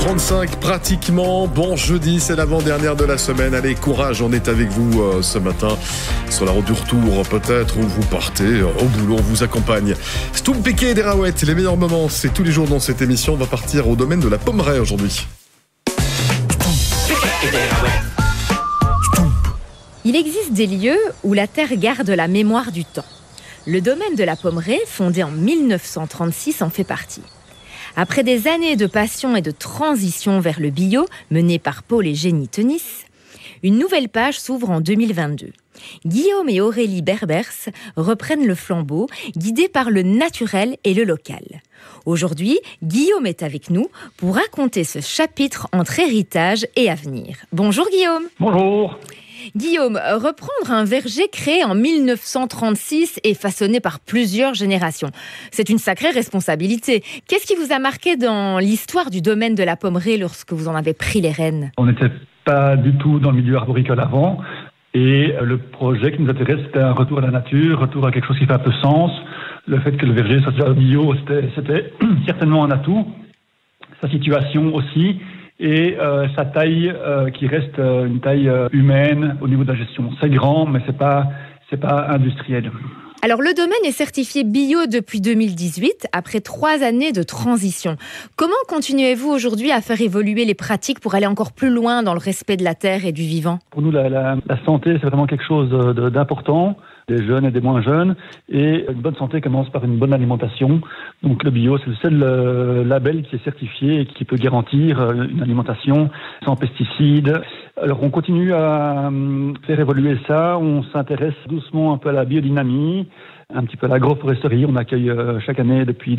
8h35 pratiquement. Bon jeudi, c'est l'avant-dernière de la semaine. Allez, courage, on est avec vous ce matin sur la route du retour peut-être, où vous partez au boulot, on vous accompagne. Stoum Péké et Déraouët, les meilleurs moments, c'est tous les jours dans cette émission. On va partir au domaine de la Pommeraye aujourd'hui. Il existe des lieux où la terre garde la mémoire du temps. Le domaine de la Pommeraye, fondé en 1936, en fait partie. Après des années de passion et de transition vers le bio, menée par Paul et Jenny Tenis, une nouvelle page s'ouvre en 2022. Guillaume et Aurélie Berbers reprennent le flambeau, guidés par le naturel et le local. Aujourd'hui, Guillaume est avec nous pour raconter ce chapitre entre héritage et avenir. Bonjour Guillaume. Bonjour. Guillaume, reprendre un verger créé en 1936 et façonné par plusieurs générations, c'est une sacrée responsabilité. Qu'est-ce qui vous a marqué dans l'histoire du domaine de la Pommeraye lorsque vous en avez pris les rênes ? On n'était pas du tout dans le milieu arboricole avant. Et le projet qui nous intéresse, c'était un retour à la nature, retour à quelque chose qui fait un peu sens. Le fait que le verger soit bio, c'était certainement un atout. Sa situation aussi. Et sa taille qui reste une taille humaine au niveau de la gestion. C'est grand, mais c'est pas industriel. Alors le domaine est certifié bio depuis 2018, après 3 années de transition. Comment continuez-vous aujourd'hui à faire évoluer les pratiques pour aller encore plus loin dans le respect de la terre et du vivant ? Pour nous, la santé, c'est vraiment quelque chose d'important. Des jeunes et des moins jeunes. Et une bonne santé commence par une bonne alimentation. Donc le bio, c'est le seul label qui est certifié et qui peut garantir une alimentation sans pesticides. Alors on continue à faire évoluer ça. On s'intéresse doucement un peu à la biodynamie, un petit peu à l'agroforesterie. On accueille chaque année depuis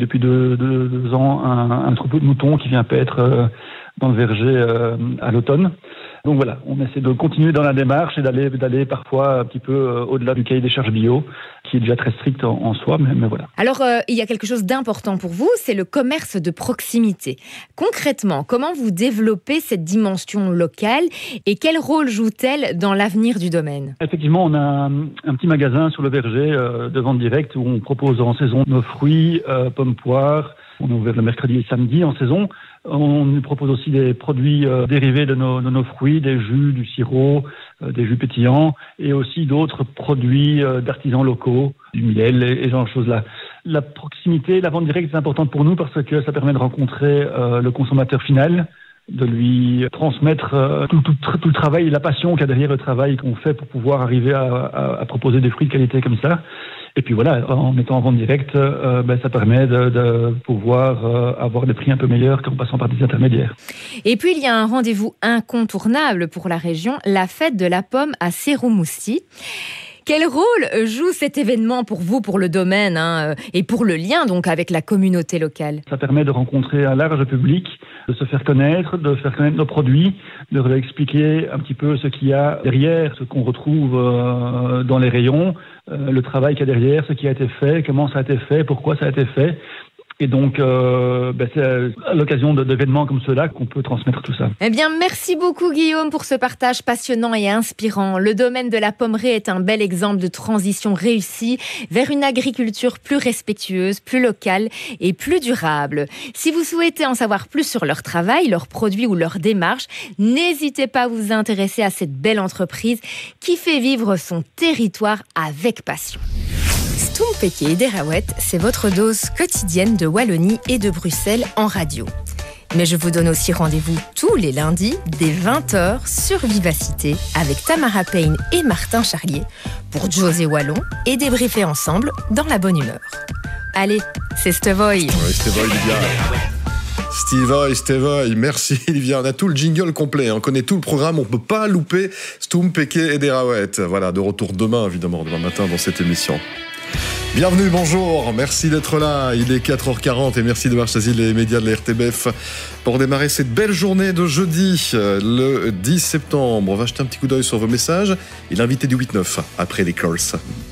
2 ans un troupeau de moutons qui vient paître dans le verger à l'automne. Donc voilà, on essaie de continuer dans la démarche et d'aller parfois un petit peu au-delà du cahier des charges bio, qui est déjà très strict en soi, mais voilà. Alors, il y a quelque chose d'important pour vous, c'est le commerce de proximité. Concrètement, comment vous développez cette dimension locale et quel rôle joue-t-elle dans l'avenir du domaine ? Effectivement, on a un petit magasin sur le verger de vente directe où on propose en saison nos fruits, pommes, poires. On est ouvert le mercredi et samedi en saison. On nous propose aussi des produits dérivés de nos fruits, des jus, du sirop, des jus pétillants et aussi d'autres produits d'artisans locaux, du miel et ce genre de choses-là. La proximité, la vente directe est importante pour nous parce que ça permet de rencontrer le consommateur final, de lui transmettre tout le travail et la passion qu'il y a derrière le travail qu'on fait pour pouvoir arriver à proposer des fruits de qualité comme ça. Et puis voilà, en étant en vente directe, ça permet de pouvoir avoir des prix un peu meilleurs qu'en passant par des intermédiaires. Et puis il y a un rendez-vous incontournable pour la région, la fête de la pomme à Séromoussi. Quel rôle joue cet événement pour vous, pour le domaine et pour le lien donc avec la communauté locale ? Ça permet de rencontrer un large public, de se faire connaître, de faire connaître nos produits, de leur expliquer un petit peu ce qu'il y a derrière, ce qu'on retrouve dans les rayons, le travail qu'il y a derrière, ce qui a été fait, comment ça a été fait, pourquoi ça a été fait. Et donc, c'est à l'occasion d'événements comme ceux-là qu'on peut transmettre tout ça. Eh bien, merci beaucoup Guillaume pour ce partage passionnant et inspirant. Le domaine de la Pommeraye est un bel exemple de transition réussie vers une agriculture plus respectueuse, plus locale et plus durable. Si vous souhaitez en savoir plus sur leur travail, leurs produits ou leur démarche, n'hésitez pas à vous intéresser à cette belle entreprise qui fait vivre son territoire avec passion. Stoum Péké et Déraouët, c'est votre dose quotidienne de Wallonie et de Bruxelles en radio. Mais je vous donne aussi rendez-vous tous les lundis dès 20h sur Vivacité avec Tamara Payne et Martin Charlier pour José Wallon et débriefer ensemble dans la bonne humeur. Allez, c'est Stevoy. Ouais, Stevoy, merci Livia. On a tout le jingle complet, on connaît tout le programme, on ne peut pas louper Stoum Péké et Déraouët. Voilà, de retour demain matin dans cette émission. Bienvenue, bonjour, merci d'être là, il est 4h40 et merci d'avoir choisi les médias de la RTBF pour démarrer cette belle journée de jeudi, le 10 septembre. On va jeter un petit coup d'œil sur vos messages et l'invité du 8-9 après les Curls.